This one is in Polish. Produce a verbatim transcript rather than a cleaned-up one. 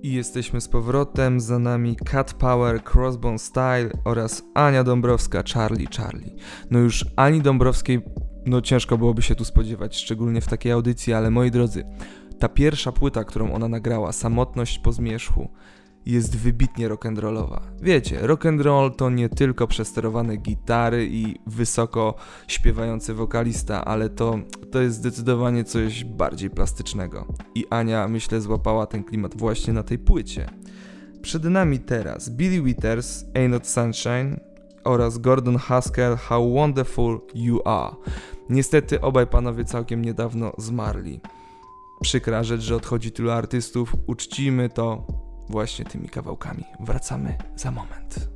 I jesteśmy z powrotem, za nami Cat Power, Crossbone Style oraz Ania Dąbrowska, Charlie Charlie. No już Ani Dąbrowskiej, no ciężko byłoby się tu spodziewać, szczególnie w takiej audycji, ale moi drodzy, ta pierwsza płyta, którą ona nagrała, Samotność po zmierzchu, jest wybitnie rock'n'rollowa. Wiecie, rock'n'roll to nie tylko przesterowane gitary i wysoko śpiewający wokalista, ale to, to jest zdecydowanie coś bardziej plastycznego. I Ania, myślę, złapała ten klimat właśnie na tej płycie. Przed nami teraz Billy Withers, Ain't Not Sunshine oraz Gordon Haskell, How Wonderful You Are. Niestety obaj panowie całkiem niedawno zmarli. Przykra rzecz, że odchodzi tylu artystów, uczcijmy to właśnie tymi kawałkami. Wracamy za moment.